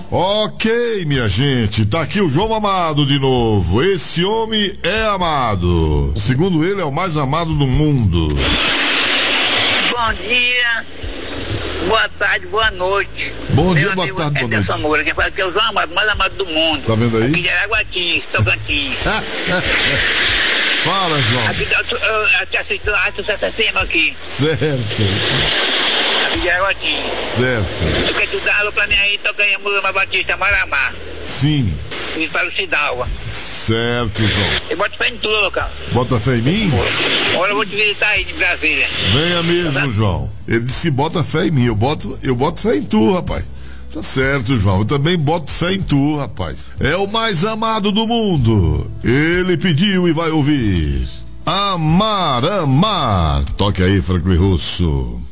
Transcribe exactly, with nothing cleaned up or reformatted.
Ok, minha gente, tá aqui o João Amado de novo. Esse homem é amado. Segundo ele, é o mais amado do mundo. Bom dia, boa tarde, boa noite. Bom Meu dia, boa tarde, boa noite. Essa Moura, quem fala que é o João Amado, mais amado do mundo. Tá vendo aí? Aqui de Araguatins, Tocantins. Fala, João. Aqui, eu, eu, eu te assisto a Sucesso aqui. Certo. Aqui de Araguatins. Certo. Tu quer tu dar alô pra mim aí, toca aí a Murama Batista, Maramá. Sim. E para o Cidalva. Certo, João. Eu boto fé em tu, louca. Bota fé em mim? Agora eu vou te visitar aí de Brasília. Venha mesmo, João. Ele disse: bota fé em mim. Eu boto, eu boto fé em tu, rapaz. Tá certo, João. Eu também boto fé em tu, rapaz. É o mais amado do mundo. Ele pediu e vai ouvir. Amar, amar. Toque aí, Franklin Russo.